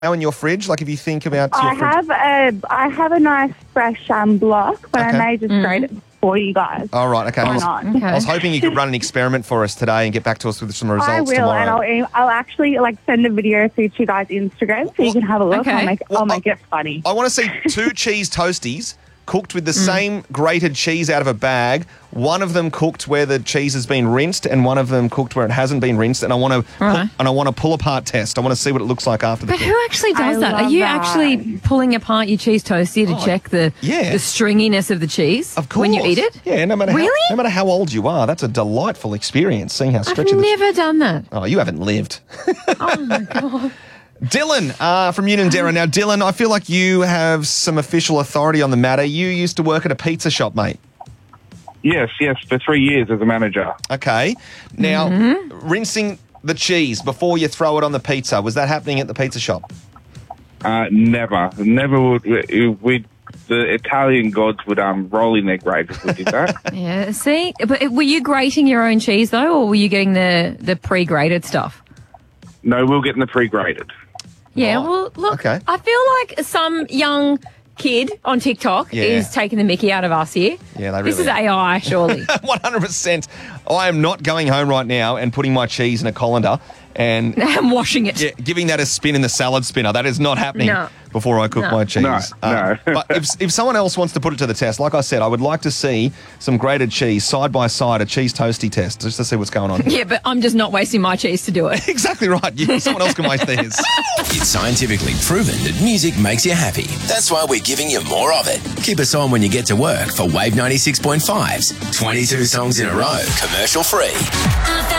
now in your fridge? Like if you think about your fridge. I have a nice fresh block, but I may just grate it for you guys. All right, okay. Why not? Okay. I was hoping you could run an experiment for us today and get back to us with some results I will, tomorrow. and I'll actually send a video through to you guys' Instagram so you can have a look. Okay. I'll make it funny. I want to see 2 cheese toasties cooked with the same grated cheese out of a bag. One of them cooked where the cheese has been rinsed, and one of them cooked where it hasn't been rinsed. And I want to pull apart test. I want to see what it looks like after the. But who actually does that? Are you actually pulling apart your cheese toastie to check the stringiness of the cheese? Of course. When you eat it? Yeah, no matter how old you are, that's a delightful experience. Seeing how stretchy. I've never done that. Oh, you haven't lived. Oh my God. Dylan from Unanderra. Now, Dylan, I feel like you have some official authority on the matter. You used to work at a pizza shop, mate. Yes, for 3 years as a manager. Okay. Now, rinsing the cheese before you throw it on the pizza, was that happening at the pizza shop? Never would. The Italian gods would roll in their graves if we did that. Yeah, see? But were you grating your own cheese, though, or were you getting the pre-grated stuff? No, we're getting the pre-grated. Yeah, well, look, Okay. I feel like some young kid on TikTok is taking the mickey out of us here. Yeah, they This really is AI, surely. 100%. I am not going home right now and putting my cheese in a colander and I'm washing it. giving that a spin in the salad spinner. That is not happening before I cook my cheese. No. But if someone else wants to put it to the test, like I said, I would like to see some grated cheese side by side, a cheese toasty test, just to see what's going on. Yeah, but I'm just not wasting my cheese to do it. Exactly right. Someone else can waste theirs. It's scientifically proven that music makes you happy. That's why we're giving you more of it. Keep us on when you get to work for Wave 96.5's 22 songs in a row, commercial free.